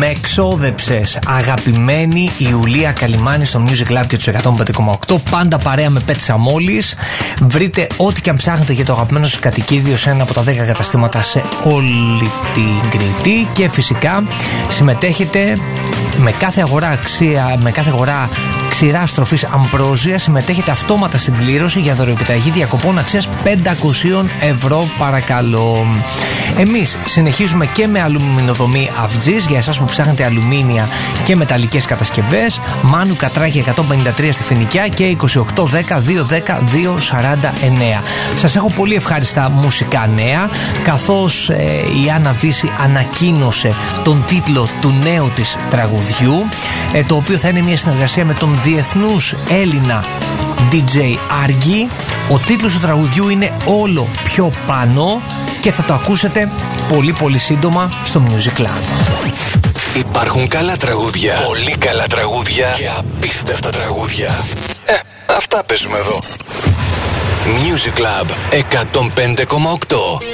Με εξόδεψες, αγαπημένη Ιουλία Καλιμάνη στο Music Lab και του 105,8. Πάντα παρέα με Πέτσα μόλις. Βρείτε ό,τι και αν ψάχνετε για το αγαπημένο σας κατοικίδιο σε ένα από τα 10 καταστήματα σε όλη την Κρήτη. Και φυσικά συμμετέχετε με κάθε αγορά ξηρά στροφής Αμπρόζια. Συμμετέχετε αυτόματα στην κλήρωση για δωρεοεπιταγή διακοπών αξίας 500 ευρώ, παρακαλώ. Εμείς συνεχίζουμε και με αλουμινοδομή Αυτζής για εσάς που ψάχνετε αλουμίνια και μεταλλικές κατασκευές. Μάνου Κατράκη 153 στη Φοινικιά και 2810 210 249. Σας έχω πολύ ευχάριστα μουσικά νέα, καθώς η Άννα Βύση ανακοίνωσε τον τίτλο του νέου της τραγουδιού, το οποίο θα είναι μια συνεργασία με τον διεθνούς Έλληνα DJ Άργη. Ο τίτλος του τραγουδιού είναι Όλο πιο πάνω και θα το ακούσετε πολύ πολύ σύντομα στο Music Lab. Υπάρχουν καλά τραγούδια, πολύ καλά τραγούδια και απίστευτα τραγούδια. Αυτά παίζουμε εδώ. Music Lab 105,8.